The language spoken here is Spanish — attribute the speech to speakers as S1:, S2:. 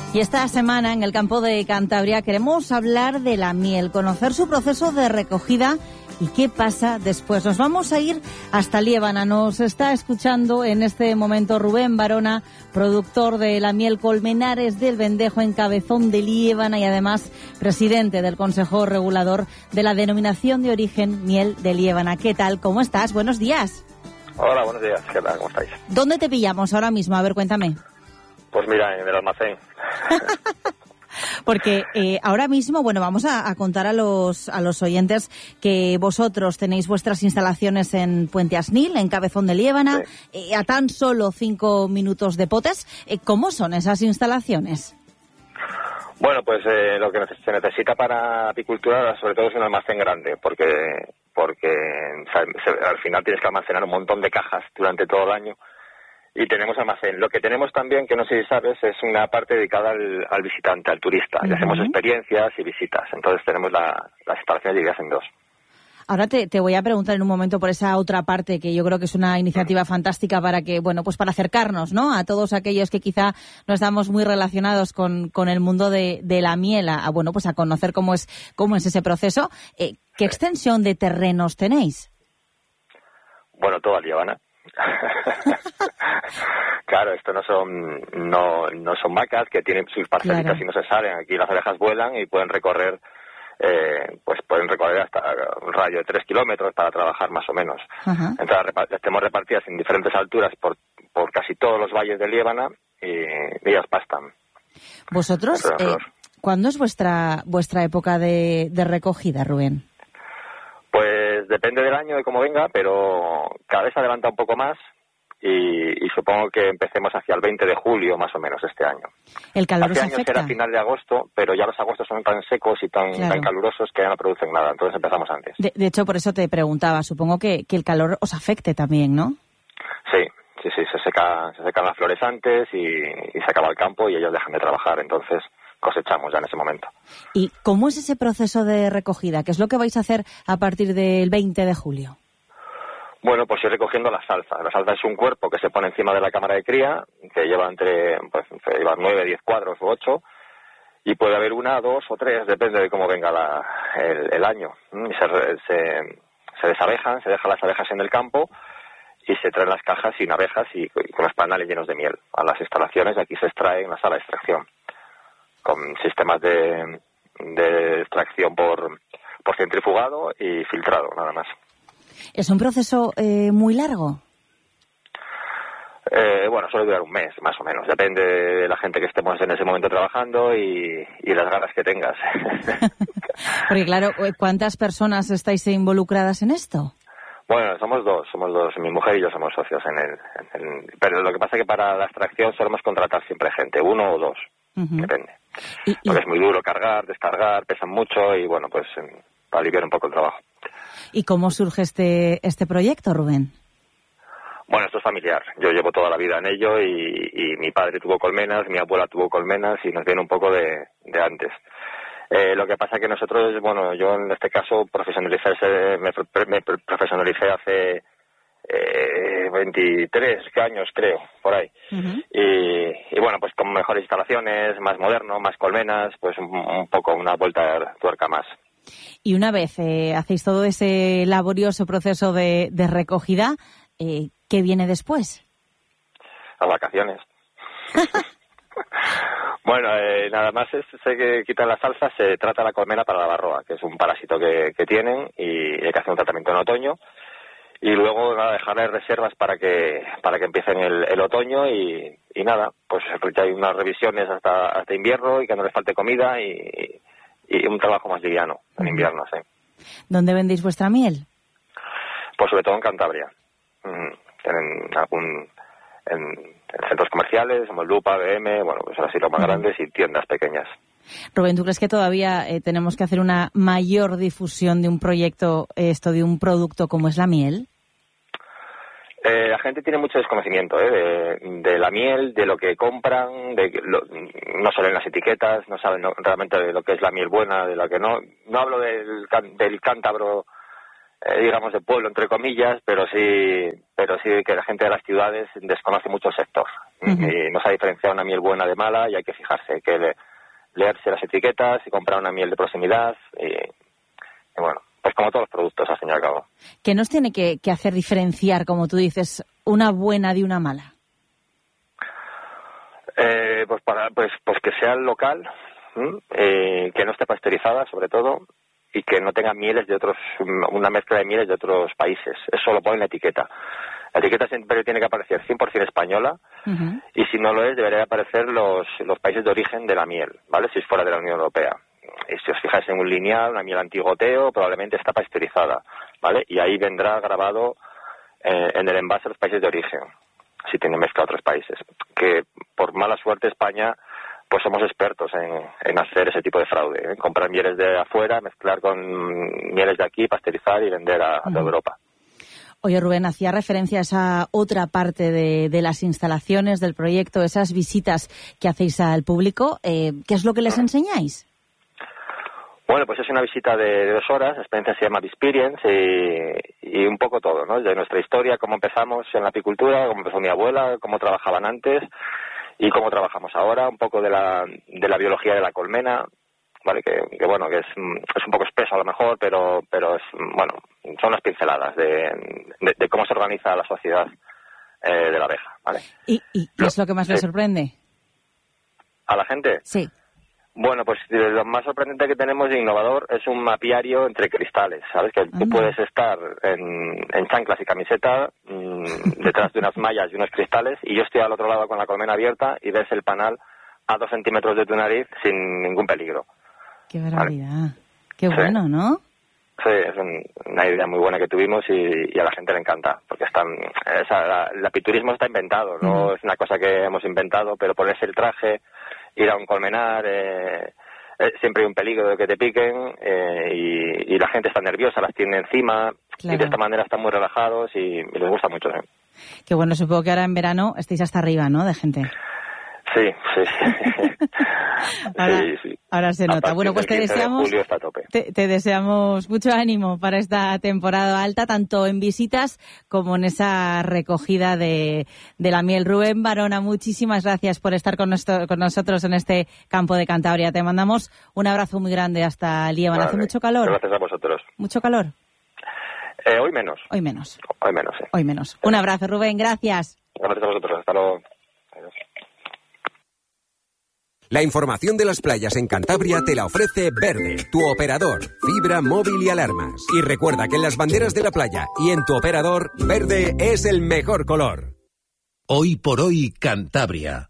S1: Y esta semana en el campo de Cantabria queremos hablar de la miel, conocer su proceso de recogida y qué pasa después. Nos vamos a ir hasta Liébana. Nos está escuchando en este momento Rubén Barona, productor de la miel Colmenares del Vendejo en Cabezón de Liébana y además presidente del Consejo Regulador de la Denominación de Origen Miel de Liébana. ¿Qué tal? ¿Cómo estás? Buenos días.
S2: Hola, buenos días. ¿Qué tal? ¿Cómo estáis?
S1: ¿Dónde te pillamos ahora mismo? A ver, cuéntame.
S2: Pues mira, en el almacén.
S1: Porque ahora mismo, bueno, vamos a contar a los oyentes que vosotros tenéis vuestras instalaciones en Puente Asnil, en Cabezón de Liébana, sí. A tan solo 5 minutos de Potes. ¿Cómo son esas instalaciones?
S2: Bueno, pues lo que se necesita para apicultura sobre todo es un almacén grande, porque al final tienes que almacenar un montón de cajas durante todo el año. Y tenemos almacén. Lo que tenemos también, que no sé si sabes, es una parte dedicada al visitante, al turista. Y hacemos experiencias y visitas. Entonces tenemos las instalaciones divididas en dos.
S1: Ahora te voy a preguntar en un momento por esa otra parte, que yo creo que es una iniciativa fantástica para que, bueno, pues para acercarnos, ¿no?, a todos aquellos que quizá no estamos muy relacionados con el mundo de la miel, bueno, pues a conocer cómo es ese proceso. ¿Qué extensión de terrenos tenéis?
S2: Bueno, toda Liébana. Claro, esto no son vacas que tienen sus parcelitas, claro, y no se salen. Aquí las abejas vuelan y pueden recorrer hasta un radio de 3 kilómetros para trabajar más o menos. Entonces estamos repartidas en diferentes alturas por casi todos los valles de Liébana y ellas pastan.
S1: ¿Vosotros cuándo es vuestra época de recogida, Rubén?
S2: Pues depende del año, de cómo venga, pero cada vez se adelanta un poco más y supongo que empecemos hacia el 20 de julio más o menos este año.
S1: ¿El calor os
S2: afecta? Hace años era final de agosto, pero ya los agostos son tan secos y tan calurosos que ya no producen nada, entonces empezamos antes.
S1: De hecho, por eso te preguntaba, supongo que el calor os afecte también, ¿no?
S2: Sí, se secan las flores antes y se acaba el campo y ellos dejan de trabajar, entonces cosechamos ya en ese momento.
S1: ¿Y cómo es ese proceso de recogida? ¿Qué es lo que vais a hacer a partir del 20 de julio?
S2: Bueno, pues ir recogiendo la salsa. La salsa es un cuerpo que se pone encima de la cámara de cría, que lleva lleva 9, 10 cuadros o 8, y puede haber 1, 2 o 3, depende de cómo venga el año. Se desabejan, se dejan las abejas en el campo y se traen las cajas sin abejas y con los panales llenos de miel a las instalaciones. Aquí se extrae en la sala de extracción, con sistemas de extracción por centrifugado y filtrado, nada más.
S1: ¿Es un proceso muy largo?
S2: Bueno, suele durar un mes, más o menos. Depende de la gente que estemos en ese momento trabajando y las ganas que tengas.
S1: Porque claro, ¿cuántas personas estáis involucradas en esto?
S2: Bueno, somos dos. Mi mujer y yo somos socios pero lo que pasa es que para la extracción solemos contratar siempre gente, 1 o 2, depende. Porque es muy duro cargar, descargar, pesan mucho y bueno, pues para aliviar un poco el trabajo.
S1: ¿Y cómo surge este proyecto, Rubén?
S2: Bueno, esto es familiar. Yo llevo toda la vida en ello y mi padre tuvo colmenas, mi abuela tuvo colmenas y nos viene un poco de antes. Lo que pasa es que nosotros, bueno, yo en este caso me profesionalicé hace 23 años, creo, por ahí. Y bueno, pues con mejores instalaciones, más moderno, más colmenas, pues un poco una vuelta de tuerca más.
S1: Y una vez hacéis todo ese laborioso proceso de recogida, ¿qué viene después?
S2: Las vacaciones. Bueno, nada más se que quitan la salsa, se trata la colmena para la varroa, que es un parásito que tienen y hay que hacer un tratamiento en otoño. Y luego dejarles reservas para que empiecen el otoño y nada, pues hay unas revisiones hasta invierno y que no les falte comida y un trabajo más liviano en invierno, sí.
S1: ¿Dónde vendéis vuestra miel?
S2: Pues sobre todo en Cantabria. En centros comerciales, como Lupa, BM, bueno, pues ahora sí los más grandes y tiendas pequeñas.
S1: Rubén, ¿tú crees que todavía tenemos que hacer una mayor difusión de un proyecto, de un producto como es la miel?
S2: La gente tiene mucho desconocimiento de la miel, de lo que compran, no solo en las etiquetas, no saben realmente de lo que es la miel buena, de la que no. No hablo del cántabro, digamos, de pueblo, entre comillas, pero sí que la gente de las ciudades desconoce mucho el sector. Y no se ha diferenciado una miel buena de mala y hay que fijarse, hay que leerse las etiquetas y comprar una miel de proximidad y bueno, pues como todos los productos, al fin y al cabo.
S1: ¿Qué nos tiene que hacer diferenciar, como tú dices, una buena de una mala?
S2: Pues que sea local, que no esté pasteurizada, sobre todo, y que no tenga una mezcla de mieles de otros países. Eso lo pone en la etiqueta. La etiqueta siempre tiene que aparecer 100% española, y si no lo es, debería aparecer los países de origen de la miel, ¿vale? Si es fuera de la Unión Europea. Y si os fijáis en un lineal, una miel antigoteo, probablemente está pasteurizada, ¿vale? Y ahí vendrá grabado en el envase los países de origen, si tiene mezcla a otros países. Que por mala suerte España, pues somos expertos en hacer ese tipo de fraude, comprar mieles de afuera, mezclar con mieles de aquí, pasteurizar y vender a toda Europa.
S1: Oye, Rubén, hacía referencia a esa otra parte de las instalaciones del proyecto, esas visitas que hacéis al público. ¿Qué es lo que les enseñáis?
S2: Bueno, pues es una visita de 2 horas, la experiencia se llama Experience y un poco todo, ¿no? De nuestra historia, cómo empezamos en la apicultura, cómo empezó mi abuela, cómo trabajaban antes y cómo trabajamos ahora, un poco de la biología de la colmena, vale, que bueno, que es un poco espeso a lo mejor, pero es, bueno, son unas pinceladas de cómo se organiza la sociedad de la abeja, ¿vale?
S1: ¿Y qué es lo que más le sorprende?
S2: ¿A la gente?
S1: Sí.
S2: Bueno, pues lo más sorprendente que tenemos de innovador es un mapiario entre cristales, ¿sabes? Que tú puedes estar en chanclas y camiseta detrás de unas mallas y unos cristales y yo estoy al otro lado con la colmena abierta y ves el panal a 2 centímetros de tu nariz sin ningún peligro.
S1: ¡Qué barbaridad! ¿Vale? ¡Qué bueno!,
S2: sí.
S1: ¿no?
S2: Sí, es una idea muy buena que tuvimos y a la gente le encanta, porque el apiturismo está inventado, no es una cosa que hemos inventado, pero ponerse el traje, ir a un colmenar, siempre hay un peligro de que te piquen y la gente está nerviosa, las tiene encima, claro. Y de esta manera están muy relajados y les gusta mucho.
S1: Qué bueno, supongo que ahora en verano estáis hasta arriba, ¿no?, de gente.
S2: Sí.
S1: Ahora se nota. Bueno, pues te deseamos mucho ánimo para esta temporada alta, tanto en visitas como en esa recogida de la miel. Rubén Barona, muchísimas gracias por estar con nosotros en este campo de Cantabria. Te mandamos un abrazo muy grande hasta Líbano.
S2: Vale.
S1: ¿Hace mucho calor?
S2: Gracias a vosotros.
S1: ¿Mucho calor?
S2: Hoy menos.
S1: Hoy menos.
S2: Sí.
S1: Hoy menos. Un abrazo, Rubén. Gracias.
S2: Gracias a vosotros. Hasta luego. Adiós.
S3: La información de las playas en Cantabria te la ofrece Verde, tu operador, fibra, móvil y alarmas. Y recuerda que en las banderas de la playa y en tu operador, verde es el mejor color.
S4: Hoy por hoy, Cantabria.